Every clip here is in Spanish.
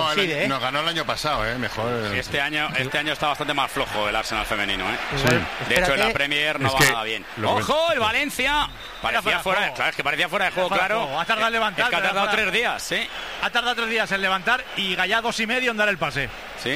Nos ganó el año pasado, mejor. Este año está bastante más flojo el Arsenal femenino, Sí. De hecho, en la Premier no va nada bien. ¡Ojo! El Valencia parecía fuera de... Claro, es que parecía fuera de juego, claro. Ha tardado en levantar. Es que ha tardado 3 días, sí. Ha tardado 3 días en levantar y Gallá 2,5 en dar el pase. Sí,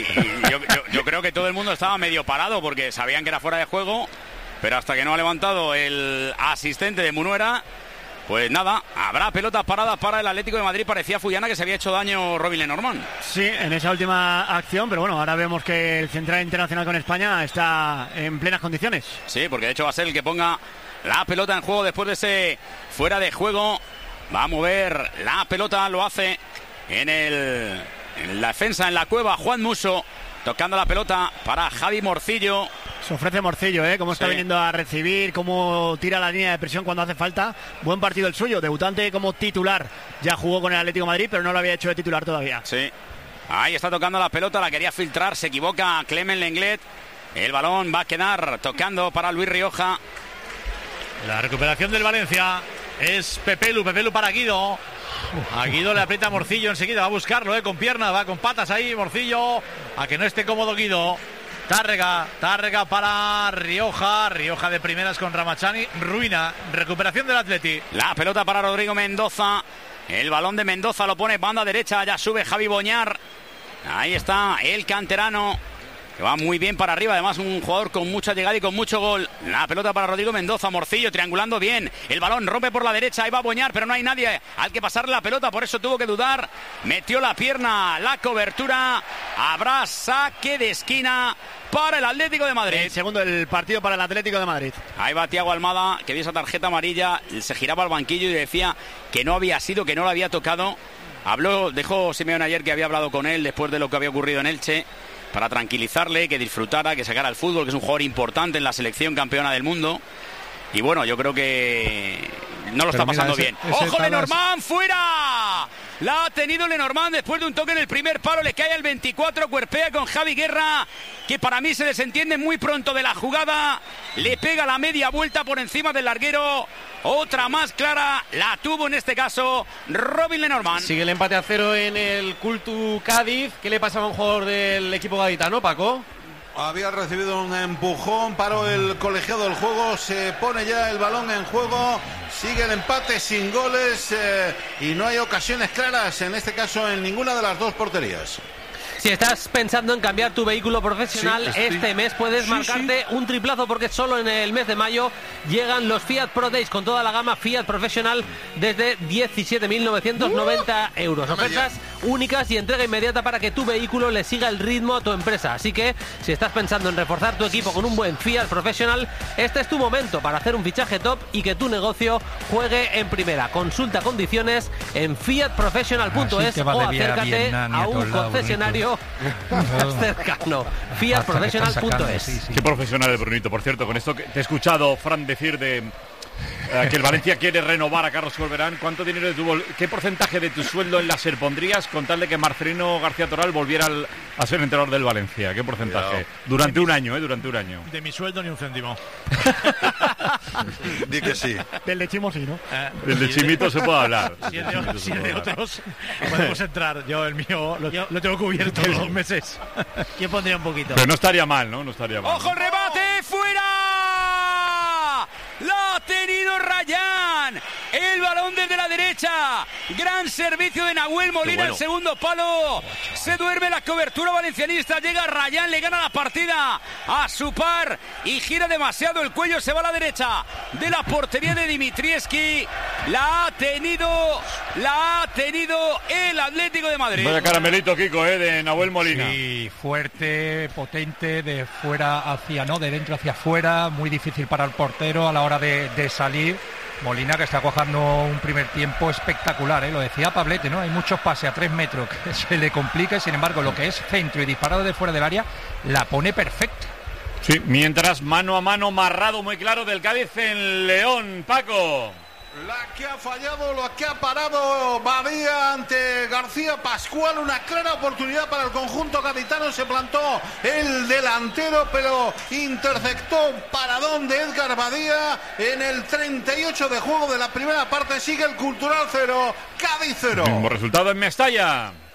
y yo creo que todo el mundo estaba medio parado porque sabían que era fuera de juego, pero hasta que no ha levantado el asistente de Munuera... Pues nada, habrá pelotas paradas para el Atlético de Madrid. Parecía Fullana que se había hecho daño Robin Lenormand. Sí, en esa última acción, pero bueno, ahora vemos que el central internacional con España está en plenas condiciones. Sí, porque de hecho va a ser el que ponga la pelota en juego después de ese fuera de juego. Va a mover la pelota, lo hace en la defensa, en la cueva, Juan Musso, tocando la pelota para Javi Morcillo. Se ofrece Morcillo, cómo está viniendo a recibir, cómo tira la línea de presión cuando hace falta. Buen partido el suyo, debutante como titular. Ya jugó con el Atlético de Madrid, pero no lo había hecho de titular todavía. Sí, ahí está tocando la pelota, la quería filtrar, se equivoca Clement Lenglet. El balón va a quedar tocando para Luis Rioja. La recuperación del Valencia es Pepelu para Guido. A Guido le aprieta Morcillo enseguida, va a buscarlo, con piernas, va con patas ahí, Morcillo, a que no esté cómodo Guido. Tárrega para Rioja de primeras con Ramachani, Ruina, recuperación del Atleti. La pelota para Rodrigo Mendoza, el balón de Mendoza lo pone banda derecha, ya sube Javi Boñar. Ahí está el canterano, que va muy bien para arriba, además un jugador con mucha llegada y con mucho gol. La pelota para Rodrigo Mendoza, Morcillo triangulando bien, el balón rompe por la derecha, ahí va Boñar, pero no hay nadie al que pasarle la pelota, por eso tuvo que dudar, metió la pierna, la cobertura, habrá saque de esquina para el Atlético de Madrid. El segundo del partido para el Atlético de Madrid. Ahí va Thiago Almada, que vio esa tarjeta amarilla, se giraba al banquillo y decía que no había sido, que no lo había tocado. Dejó Simeone ayer que había hablado con él después de lo que había ocurrido en Elche, para tranquilizarle, que disfrutara, que sacara el fútbol, que es un jugador importante en la selección campeona del mundo. Y bueno, yo creo que no lo está pasando bien. ¡Ojo, Lenormand, fuera! La ha tenido Lenormand después de un toque en el primer palo, le cae al 24, cuerpea con Javi Guerra, que para mí se desentiende muy pronto de la jugada, le pega la media vuelta por encima del larguero. Otra más clara la tuvo en este caso Robin Lenormand. Sigue el empate a 0 en el Cultu Cádiz. ¿Qué le pasaba a un jugador del equipo gaditano, Paco? Había recibido un empujón, paró el colegiado del juego, se pone ya el balón en juego, sigue el empate sin goles y no hay ocasiones claras, en este caso en ninguna de las dos porterías. Si estás pensando en cambiar tu vehículo profesional, este mes puedes marcarte un triplazo, porque solo en el mes de mayo llegan los Fiat Pro Days con toda la gama Fiat Professional desde 17.990 euros. Ofertas únicas y entrega inmediata para que tu vehículo le siga el ritmo a tu empresa. Así que si estás pensando en reforzar tu equipo con un buen Fiat Professional, este es tu momento para hacer un fichaje top y que tu negocio juegue en primera. Consulta condiciones en fiatprofessional.es o acércate a un concesionario más cercano. fiatprofessional.es. Qué profesional el Brunito, por cierto. Con esto que te he escuchado, Fran, decir de que el Valencia quiere renovar a Carlos Corberán. ¿Cuánto dinero qué porcentaje de tu sueldo en láser pondrías con tal de que Marcelino García Toral volviera a ser entrenador del Valencia? ¿Qué porcentaje? Cuidado. Durante un año. De mi sueldo ni un céntimo. Di que sí. Del de Chimo sí, ¿no? Del de Chimito se puede hablar. Si es de otros podemos entrar. Yo el mío lo tengo cubierto 2 meses. Yo pondría un poquito. Pero no estaría mal, ¿no? No estaría mal. ¡Ojo, el rebate! ¡Fuera! ¡La ha tenido Rayán! El balón desde la derecha. Gran servicio de Nahuel Molina, el segundo palo. Se duerme la cobertura valencianista. Llega Rayán, le gana la partida a su par y gira demasiado el cuello. Se va a la derecha de la portería de Dimitrievski. La ha tenido el Atlético de Madrid. Vaya caramelito, Kiko, de Nahuel Molina. Sí, fuerte, potente, de dentro hacia afuera. Muy difícil para el portero a la hora de salir. Molina, que está cuajando un primer tiempo espectacular, lo decía Pablete, ¿no? Hay muchos pases a 3 metros que se le complica, y sin embargo lo que es centro y disparado de fuera del área la pone perfecta. Sí, mientras mano a mano marrado muy claro del Cádiz en León, Paco. La que ha fallado, la que ha parado Badía ante García Pascual, una clara oportunidad para el conjunto gaditano, se plantó el delantero, pero interceptó paradón de Edgar Badía en el 38 de juego de la primera parte. Sigue el Cultural 0, Cádiz 0. Mismo resultado en Mestalla.